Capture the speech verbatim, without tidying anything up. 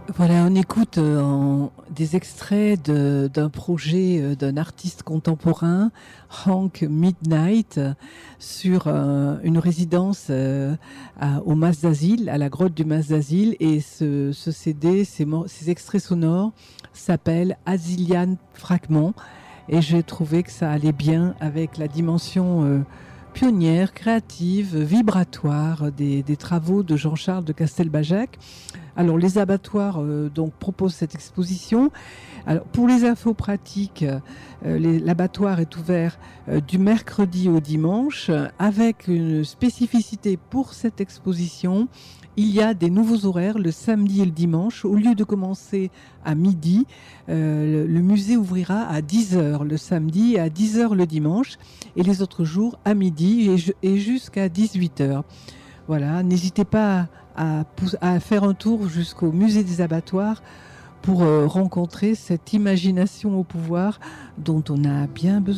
Voilà, on écoute euh, en- des extraits de- d'un projet euh, d'un artiste contemporain, Hank Midnight, euh, sur euh, une résidence euh, à- au Mas d'Asile, à la grotte du Mas d'Asile. Et ce, ce C D, ces, mor- ces extraits sonores s'appellent Asilian Fragments. Et j'ai trouvé que ça allait bien avec la dimension euh, pionnière, créative, vibratoire des, des travaux de Jean-Charles de Castelbajac. Alors, les abattoirs euh, donc, proposent cette exposition. Alors, pour les infos pratiques, euh, les- l'abattoir est ouvert euh, du mercredi au dimanche, euh, avec une spécificité pour cette exposition. Il y a des nouveaux horaires le samedi et le dimanche. Au lieu de commencer à midi, euh, le, le musée ouvrira à dix heures le samedi et à dix heures le dimanche, et les autres jours à midi et, ju- et jusqu'à dix-huit heures. Voilà, n'hésitez pas à, pou- à faire un tour jusqu'au musée des abattoirs pour euh, rencontrer cette imagination au pouvoir dont on a bien besoin.